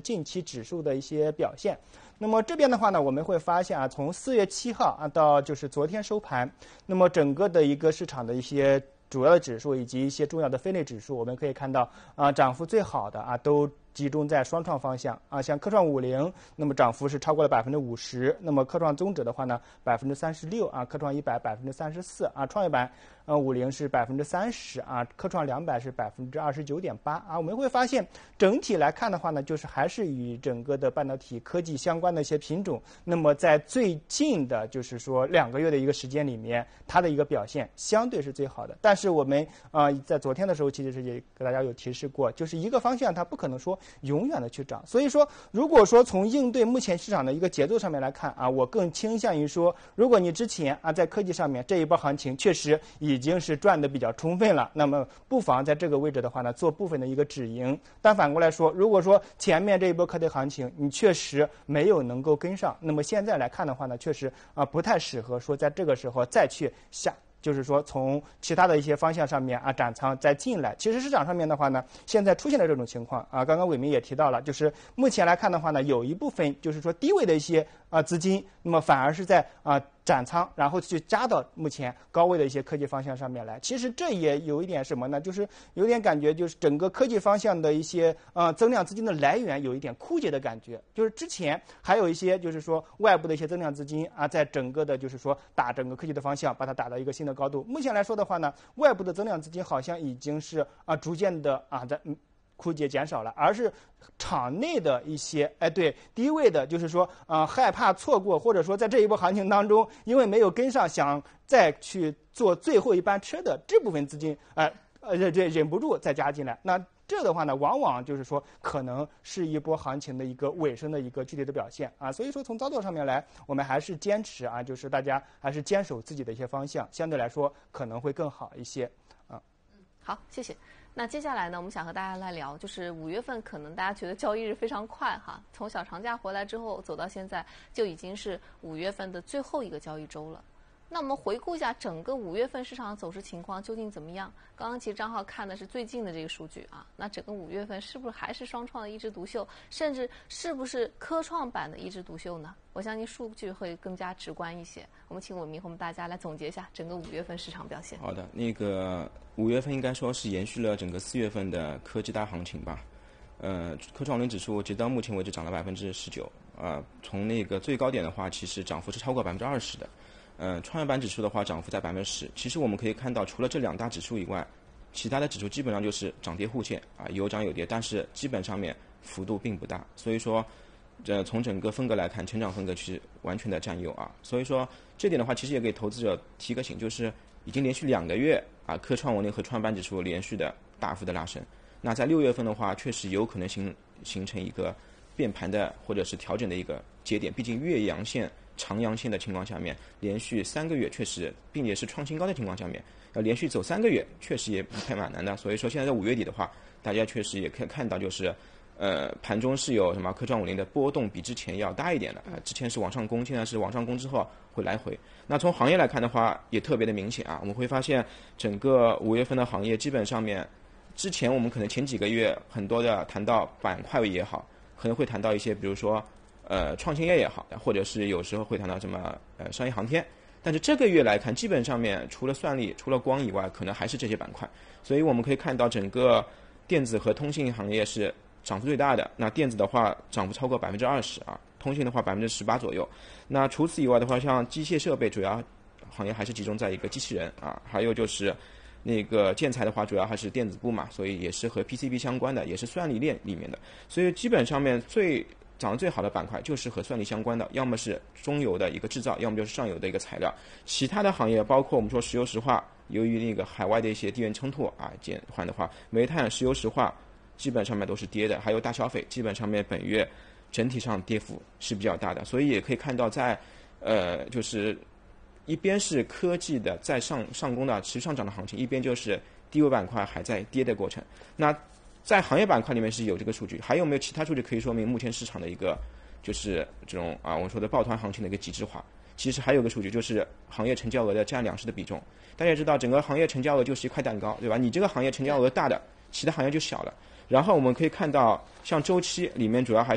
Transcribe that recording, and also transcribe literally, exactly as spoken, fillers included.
近期指数的一些表现。那么这边的话呢，我们会发现啊，从四月七号啊到就是昨天收盘，那么整个的一个市场的一些主要的指数以及一些重要的分类指数，我们可以看到啊，涨幅最好的啊都集中在双创方向啊，像科创五零，那么涨幅是超过了百分之五十，那么科创综指的话呢，百分之三十六啊，科创一百百分之三十四啊，创业板呃五零是百分之三十啊，科创两百是百分之二十九点八啊，我们会发现整体来看的话呢，就是还是与整个的半导体科技相关的一些品种，那么在最近的就是说两个月的一个时间里面，它的一个表现相对是最好的。但是我们啊、呃、在昨天的时候其实是也给大家有提示过，就是一个方向它不可能说永远的去涨，所以说如果说从应对目前市场的一个节奏上面来看啊，我更倾向于说，如果你之前啊在科技上面这一波行情确实已经是赚的比较充分了，那么不妨在这个位置的话呢做部分的一个止盈。但反过来说，如果说前面这一波科技行情你确实没有能够跟上，那么现在来看的话呢，确实啊不太适合说在这个时候再去下。就是说，从其他的一些方向上面啊，斩仓再进来。其实市场上面的话呢，现在出现了这种情况啊。刚刚伟明也提到了，就是目前来看的话呢，有一部分就是说低位的一些啊资金，那么反而是在啊斩仓，然后去加到目前高位的一些科技方向上面来。其实这也有一点什么呢？就是有点感觉，就是整个科技方向的一些呃增量资金的来源有一点枯竭的感觉。就是之前还有一些就是说外部的一些增量资金啊，在整个的就是说打整个科技的方向，把它打到一个新的高度。目前来说的话呢，外部的增量资金好像已经是啊逐渐的啊在枯竭减少了，而是场内的一些哎对低位的，就是说啊、呃、害怕错过，或者说在这一波行情当中，因为没有跟上，想再去做最后一班车的这部分资金，哎呃这这忍不住再加进来。那这的话呢，往往就是说可能是一波行情的一个尾声的一个具体的表现啊。所以说从操作上面来，我们还是坚持啊，就是大家还是坚守自己的一些方向，相对来说可能会更好一些啊。 嗯，好，谢谢。那接下来呢，我们想和大家来聊，就是五月份可能大家觉得交易日非常快哈，从小长假回来之后走到现在，就已经是五月份的最后一个交易周了。那我们回顾一下整个五月份市场的走势情况究竟怎么样？刚刚其实张浩看的是最近的这个数据啊，那整个五月份是不是还是双创的一枝独秀，甚至是不是科创板的一枝独秀呢？我相信数据会更加直观一些。我们请伟明和我们大家来总结一下整个五月份市场表现。 好的，那个五月份应该说是延续了整个四月份的科技大行情吧。呃，科创五零指数直到目前为止涨了百分之十九，啊，从那个最高点的话，其实涨幅是超过百分之二十的。呃，创业板指数的话，涨幅在百分之十。其实我们可以看到，除了这两大指数以外，其他的指数基本上就是涨跌互现啊，有涨有跌，但是基本上面幅度并不大。所以说，呃，从整个风格来看，成长风格其实完全的占优啊。所以说，这点的话，其实也给投资者提个醒，就是已经连续两个月啊，科创五零和创业板指数连续的大幅的拉升。那在六月份的话，确实有可能形形成一个变盘的或者是调整的一个节点。毕竟月阳线、长阳线的情况下面，连续三个月确实，并且是创新高的情况下面，要连续走三个月，确实也还蛮难的。所以说，现在在五月底的话，大家确实也可以看到，就是呃盘中是有什么科创五零的波动比之前要大一点的啊、呃，之前是往上攻，现在是往上攻之后会来回。那从行业来看的话，也特别的明显啊，我们会发现整个五月份的行业基本上面。之前我们可能前几个月很多的谈到板块也好，可能会谈到一些，比如说呃创新业也好，或者是有时候会谈到什么呃商业航天。但是这个月来看，基本上面除了算力、除了光以外，可能还是这些板块。所以我们可以看到，整个电子和通信行业是涨幅最大的。那电子的话，涨幅超过百分之二十啊，通信的话百分之十八左右。那除此以外的话，像机械设备，主要行业还是集中在一个机器人啊，还有就是。那个建材的话，主要还是电子部嘛，所以也是和 P C B 相关的，也是算力链里面的。所以基本上面最涨得最好的板块就是和算力相关的，要么是中游的一个制造，要么就是上游的一个材料。其他的行业包括我们说石油石化，由于那个海外的一些地缘冲突啊减缓的话，煤炭、石油石化基本上面都是跌的，还有大消费，基本上面本月整体上跌幅是比较大的。所以也可以看到在呃就是。一边是科技的在上上攻的持续上涨的行情，一边就是低位板块还在跌的过程。那在行业板块里面是有这个数据，还有没有其他数据可以说明目前市场的一个就是这种啊我们说的抱团行情的一个极致化？其实还有个数据就是行业成交额的占两市的比重。大家也知道，整个行业成交额就是一块蛋糕，对吧？你这个行业成交额大的，其他行业就小了。然后我们可以看到，像周期里面主要还